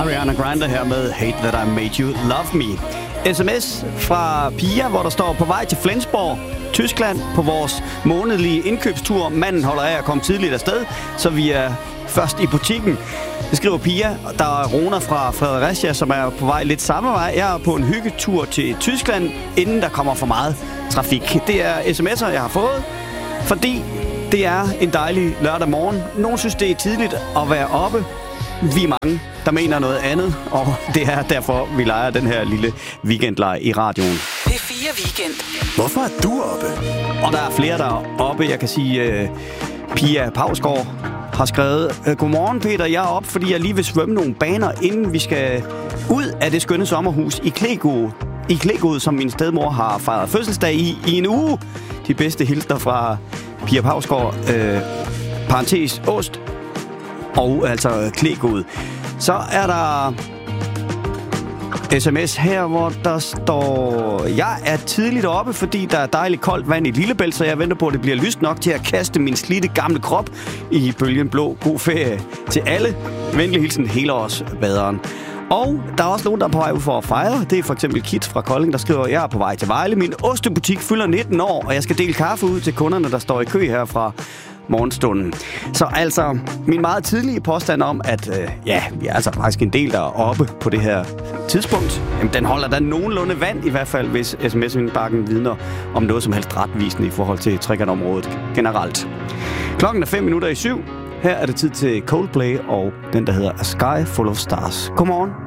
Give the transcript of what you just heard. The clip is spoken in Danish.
Ariana Grande her med Hate That I Made You Love Me. SMS fra Pia, hvor der står på vej til Flensborg, Tyskland, på vores månedlige indkøbstur. Manden holder af at komme tidligt afsted, så vi er først i butikken. Det skriver Pia. Der er Rona fra Fredericia, som er på vej lidt samme vej. Jeg er på en hyggetur til Tyskland, inden der kommer for meget trafik. Det er sms'er, jeg har fået, fordi det er en dejlig lørdag morgen. Nogle synes, det er tidligt at være oppe. Vi er mange, der mener noget andet, og det er derfor, vi leger den her lille weekendlege i radioen. P4 Weekend. Hvorfor er du oppe? Og der er flere, der er oppe. Jeg kan sige, Pia Pausgaard har skrevet: Godmorgen Peter, jeg er oppe, fordi jeg lige vil svømme nogle baner, inden vi skal ud af det skønne sommerhus i Klegod, som min stedmor har fejret fødselsdag i en uge. De bedste hilsner fra Pia Pausgaard, parentes ost, og altså Klegod. Så er der sms her, hvor der står: jeg er tidligt oppe, fordi der er dejligt koldt vand i Lillebælt, så jeg venter på, at det bliver lyst nok til at kaste min slidte gamle krop i bølgen blå. God ferie til alle. Venlig hilsen helårsbaderen. Og der er også nogen, der er på vej ud for at fejre. Det er for eksempel Kit fra Kolding, der skriver: jeg er på vej til Vejle. Min ostebutik fylder 19 år, og jeg skal dele kaffe ud til kunderne, der står i kø her fra morgenstunden. Så altså, min meget tidlige påstand om, at vi er altså faktisk en del, der er oppe på det her tidspunkt, jamen, den holder da nogenlunde vand, i hvert fald, hvis sms-indbakken vidner om noget som helst retvisende i forhold til triggerområdet generelt. Klokken er 5:05. Her er det tid til Coldplay og den, der hedder A Sky Full of Stars. Godmorgen.